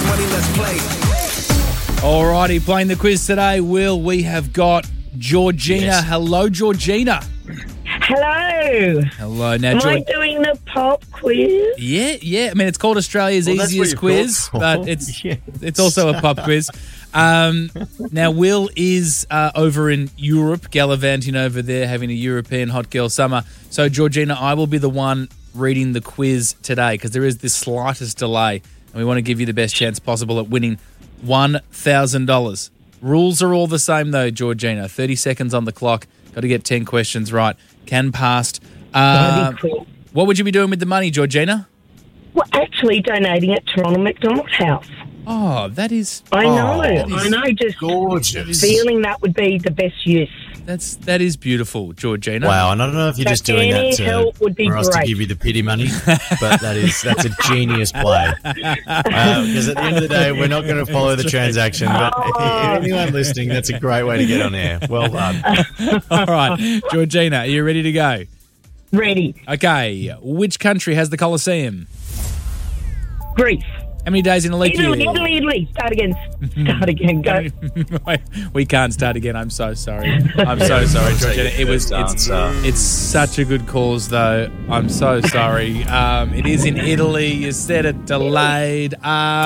money, let's play. Alrighty, playing the quiz today, Will, we have got Georgina. Yes. Hello, Georgina. Hello. Hello. Now, Am I doing the pop quiz? Yeah. I mean, it's called Australia's Well, that's what easiest you've quiz, got but for. it's also a pop quiz. Now, Will is over in Europe, gallivanting over there, having a European hot girl summer. So, Georgina, I will be the one reading the quiz today because there is the slightest delay, and we want to give you the best chance possible at winning $1,000. Rules are all the same, though, Georgina. 30 seconds on the clock. Got to get 10 questions right. Can pass. That'd be cool. What would you be doing with the money, Georgina? Well, actually donating it to Ronald McDonald House. Oh, that is... I know. that is I know. Just Gorgeous. feeling that would be the best use. That is beautiful, Georgina. Wow, and I don't know if you're just doing any that help would be for us to great. give you the pity money, but that's a genius play. Because at the end of the day, we're not going to follow the transaction. But anyone listening, that's a great way to get on air. Well done. All right, Georgina, are you ready to go? Ready. Okay, which country has the Colosseum? Greece. How many days in a leap year? Italy. Start again. Go. We can't start again. I'm so sorry. I'm so sorry, Georgina. It's such a good cause, though. I'm so sorry. It is in Italy. You said it delayed.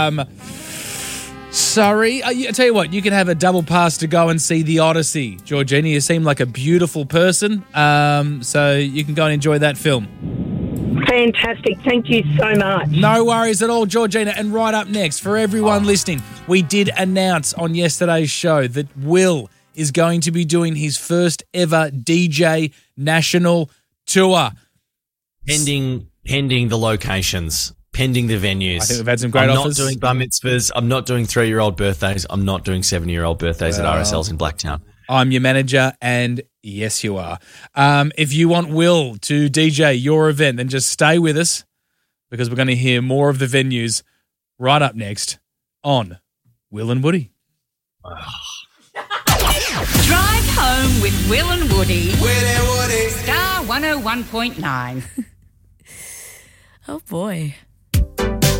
Sorry. I tell you what, you can have a double pass to go and see The Odyssey. Georgina, you seem like a beautiful person, so you can go and enjoy that film. Fantastic. Thank you so much. No worries at all, Georgina. And right up next, for everyone listening, we did announce on yesterday's show that Will is going to be doing his first ever DJ national tour. Pending the locations, pending the venues. I think we've had some great I'm offers. not doing bar mitzvahs. I'm not doing 3-year-old birthdays. I'm not doing 7-year-old birthdays at RSLs in Blacktown. I'm your manager, and yes, you are. If you want Will to DJ your event, then just stay with us because we're going to hear more of the venues right up next on Will and Woody. Drive home with Will and Woody. Will and Woody. Star 101.9. Oh, boy.